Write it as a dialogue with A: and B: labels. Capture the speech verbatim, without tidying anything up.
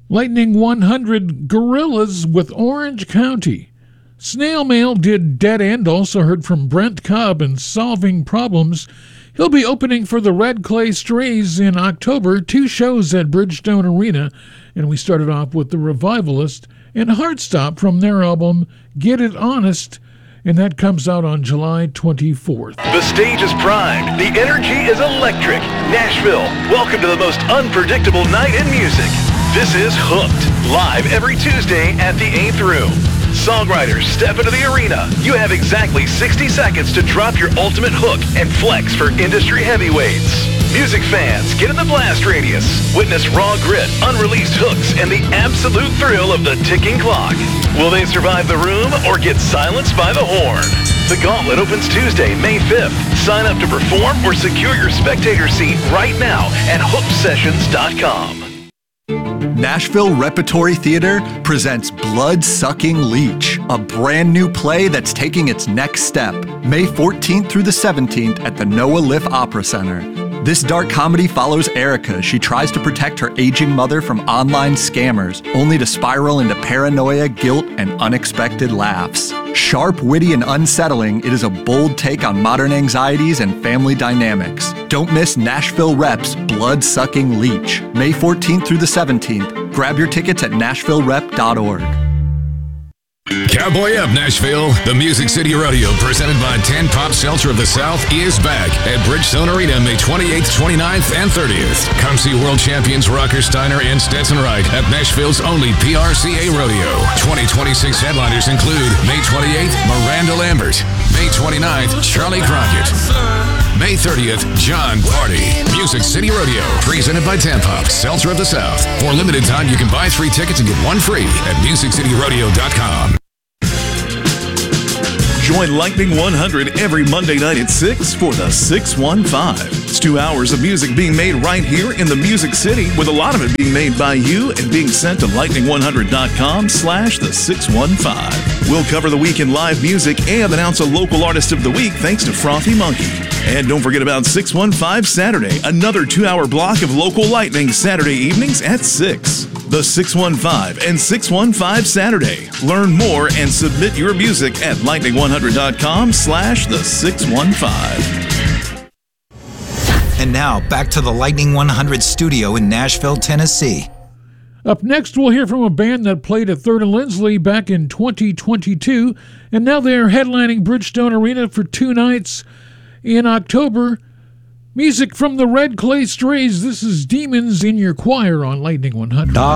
A: Lightning one hundred, Gorillas with Orange County. Snail Mail did Dead End, also heard from Brent Cobb and Solving Problems. He'll be opening for the Red Clay Strays in October, two shows at Bridgestone Arena. And we started off with The Revivalist and Heartstop from their album Get It Honest, and that comes out on July twenty-fourth.
B: The stage is primed. The energy is electric. Nashville, welcome to the most unpredictable night in music. This is Hooked, live every Tuesday at the eighth Room. Songwriters, step into the arena. You have exactly sixty seconds to drop your ultimate hook and flex for industry heavyweights. Music fans, get in the blast radius. Witness raw grit, unreleased hooks, and the absolute thrill of the ticking clock. Will they survive the room or get silenced by the horn? The Gauntlet opens Tuesday, May fifth. Sign up to perform or secure your spectator seat right now at hooked sessions dot com.
C: Nashville Repertory Theater presents Blood-Sucking Leech, a brand new play that's taking its next step, May fourteenth through the seventeenth at the Noah Liff Opera Center. This dark comedy follows Erica as she tries to protect her aging mother from online scammers, only to spiral into paranoia, guilt, and unexpected laughs. Sharp, witty, and unsettling, it is a bold take on modern anxieties and family dynamics. Don't miss Nashville Rep's Blood-Sucking Leech, May fourteenth through the seventeenth. Grab your tickets at nashville rep dot org.
D: Cowboy Up Nashville, the Music City Rodeo presented by Tan Pop Seltzer of the South is back at Bridgestone Arena May twenty-eighth, twenty-ninth, and thirtieth. Come see world champions Rocker Steiner and Stetson Wright at Nashville's only P R C A rodeo. twenty twenty-six headliners include May twenty-eighth, Miranda Lambert. May twenty-ninth, Charlie Crockett. May thirtieth, John Party. Music City Rodeo, presented by Tan Pop Seltzer of the South. For a limited time, you can buy three tickets and get one free at music city rodeo dot com.
E: Join Lightning one hundred every Monday night at six for the six one five. It's two hours of music being made right here in the Music City, with a lot of it being made by you and being sent to lightning one hundred dot com slash the six one five. We'll cover the week in live music and announce a local artist of the week thanks to Frothy Monkey. And don't forget about six one five Saturday, another two-hour block of local Lightning Saturday evenings at six. The six one five and six one five Saturday. Learn more and submit your music at lightning one hundred dot com slash the six one five.
F: And now, back to the Lightning one hundred studio in Nashville, Tennessee.
A: Up next, we'll hear from a band that played at Third and Lindsley back in twenty twenty-two, and now they're headlining Bridgestone Arena for two nights in October. Music from the Red Clay Strays. This is Demons in Your Choir on Lightning one hundred.